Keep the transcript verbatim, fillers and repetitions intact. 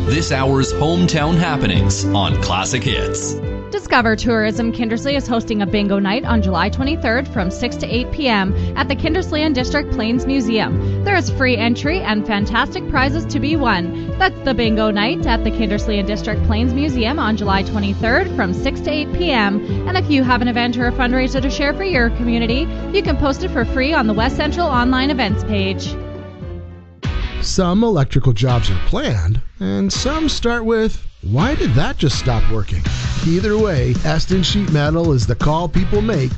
this hour's hometown happenings on Classic Hits. Discover Tourism Kindersley is hosting a bingo night on July twenty-third from six to eight p.m. at the Kindersley and District Plains Museum. There is free entry and fantastic prizes to be won. That's the bingo night at the Kindersley and District Plains Museum on July twenty-third from six to eight p.m. And if you have an event or a fundraiser to share for your community, you can post it for free on the West Central online events page. Some electrical jobs are planned, and some start with, why did that just stop working? Either way, Aston Sheet Metal is the call people make